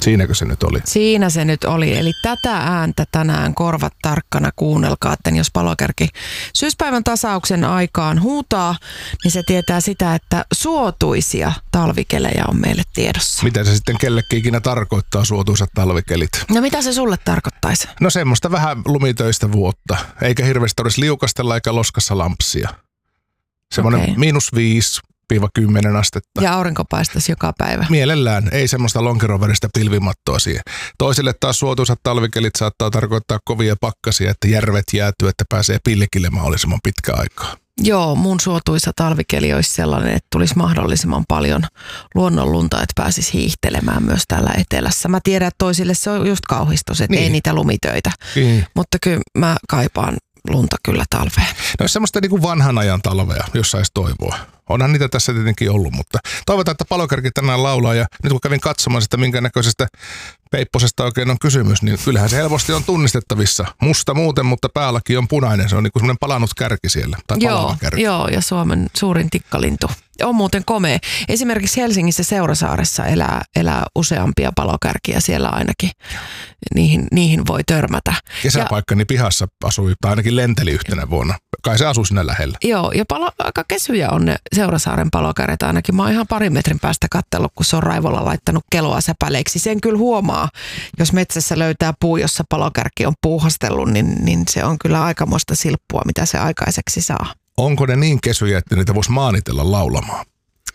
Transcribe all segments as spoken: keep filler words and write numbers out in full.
Siinäkö se nyt oli? Siinä se nyt oli. Eli tätä ääntä tänään korvat tarkkana kuunnelkaa, että jos palokärki syyspäivän tasauksen aikaan huutaa, niin se tietää sitä, että suotuisia talvikelejä on meille tiedossa. Mitä se sitten kellekin ikinä tarkoittaa, suotuisat talvikelit? No mitä se sulle tarkoittaisi? No semmoista vähän lumitöistä vuotta, eikä hirveästi olisi liukastella eikä loskassa lampsia. Semmoinen okay. miinus viisi. kymmenen astetta. Ja aurinko paistaisi joka päivä. Mielellään, ei semmoista lonkeroväristä pilvimattoa siihen. Toisille taas suotuisat talvikelit saattaa tarkoittaa kovia pakkasia, että järvet jäätyy, että pääsee pilkille mahdollisimman pitkä aikaa. Joo, mun suotuisa talvikeli olisi sellainen, että tulisi mahdollisimman paljon luonnonlunta, että pääsisi hiihtelemään myös täällä etelässä. Mä tiedän, että toisille se on just kauhistus, että niin. ei niitä lumitöitä. Niin. Mutta kyllä mä kaipaan lunta kyllä talveen. No semmoista niin kuin vanhan ajan talvea, jos saisi toivoa. Onhan niitä tässä tietenkin ollut, mutta toivotaan, että palokärki tänään laulaa. Ja nyt kun kävin katsomaan sitä, minkä näköisestä peipposesta oikein on kysymys, niin kyllähän se helposti on tunnistettavissa. Musta muuten, mutta päälläkin on punainen. Se on niin kuin semmoinen palannut kärki siellä, tai palava kärki. Joo, ja Suomen suurin tikkalintu. On muuten komea. Esimerkiksi Helsingissä Seurasaaressa elää, elää useampia palokärkiä siellä ainakin. Niihin, niihin voi törmätä. Kesäpaikkani pihassa asui, tai ainakin lenteli yhtenä vuonna. Kai se asui siinä lähellä. Joo, ja palo, aika kesyjä on ne Seurasaaren palokärjet ainakin. Mä oon ihan parin metrin päästä katsellut, kun se on raivolla laittanut keloa säpäleiksi. Sen kyllä huomaa, jos metsässä löytää puu, jossa palokärki on puuhastellut, niin, niin se on kyllä aikamoista silppua, mitä se aikaiseksi saa. Onko ne niin kesyjä, että niitä voisi maanitella laulamaan?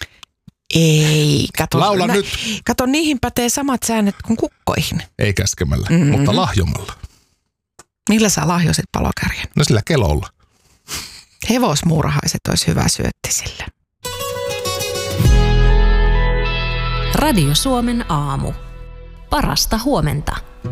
Ei. Kato, Laula nä, nyt. Kato, niihin pätee samat säännöt kuin kukkoihin. Ei käskemällä, mm-hmm. mutta lahjomalla. Millä sä lahjoisit palokärjen? No sillä kelolla. Hevosmuurahaiset olisi hyvä syötti sille. Radio Suomen aamu. Parasta huomenta.